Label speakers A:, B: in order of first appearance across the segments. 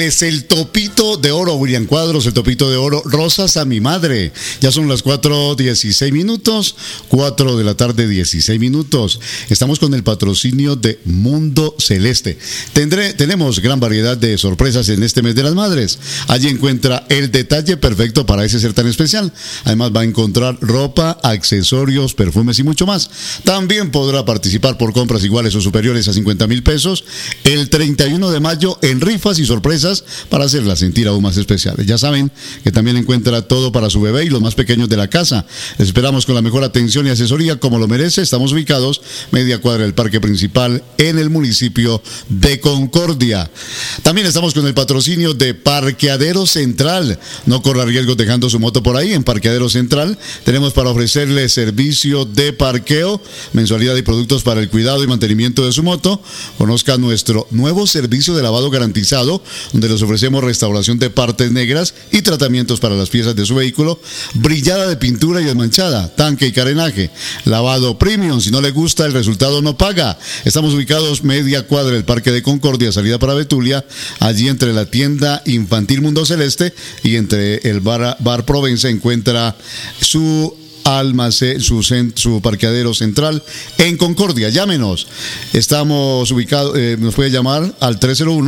A: es el Topito de Oro, William Cuadros, el Topito de Oro, Rosas a mi madre. Ya son las 4:16 minutos, 4 de la tarde, 16 minutos. Estamos con el patrocinio de Mundo Celeste. Tenemos gran variedad de sorpresas en este mes de las madres. Allí encuentra el detalle perfecto para ese ser tan especial. Además va a encontrar ropa, accesorios, perfumes y mucho más. También podrá participar por compras iguales o superiores a 50,000 pesos el 31 de mayo en rifas y sorpresas para hacerlas sentir aún más especiales. Ya saben que también encuentra todo para su bebé y los más pequeños de la casa. Les esperamos con la mejor atención y asesoría como lo merece. Estamos ubicados media cuadra del parque principal en el municipio de Concordia. También estamos con el patrocinio de Parqueadero Central. No corra riesgos dejando su moto por ahí. En Parqueadero Central tenemos para ofrecerle servicio de parqueo, mensualidad y productos para el cuidado y mantenimiento de su moto. Conozca nuestro nuevo servicio de lavado garantizado, donde les ofrecemos restauración de partes negras y tratamientos para las piezas de su vehículo, brillada de pintura y desmanchada, tanque y carenaje, lavado premium. Si no le gusta el resultado, no paga. Estamos ubicados media cuadra del Parque de Concordia, salida para Betulia, allí entre la tienda infantil Mundo Celeste y entre el bar Provence encuentra su almacén, su parqueadero central en Concordia. Llámenos. Estamos ubicados, nos puede llamar al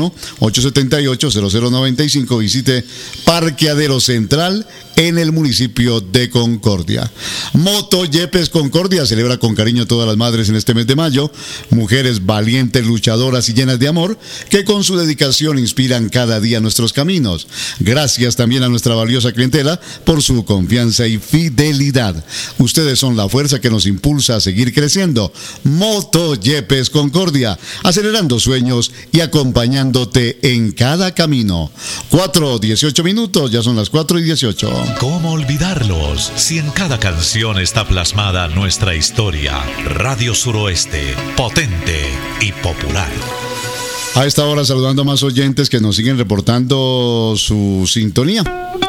A: 301-878-0095. Visite Parqueadero Central en el municipio de Concordia. Moto Yepes Concordia celebra con cariño a todas las madres en este mes de mayo, mujeres valientes, luchadoras y llenas de amor, que con su dedicación inspiran cada día nuestros caminos. Gracias también a nuestra valiosa clientela por su confianza y fidelidad. Ustedes son la fuerza que nos impulsa a seguir creciendo. Moto Yepes Concordia, acelerando sueños y acompañándote en cada camino. 4:18 minutos, ya son las 4:18.
B: ¿Cómo olvidarlos si en cada canción está plasmada nuestra historia? Radio Suroeste, potente y popular.
A: A esta hora saludando a más oyentes que nos siguen reportando su sintonía.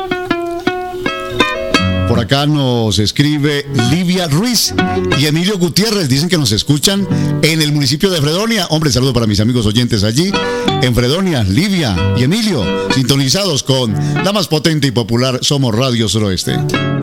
A: Por acá nos escribe Livia Ruiz y Emilio Gutiérrez. Dicen que nos escuchan en el municipio de Fredonia. Hombre, saludo para mis amigos oyentes allí en Fredonia, Livia y Emilio, sintonizados con la más potente y popular Somos Radio Suroeste.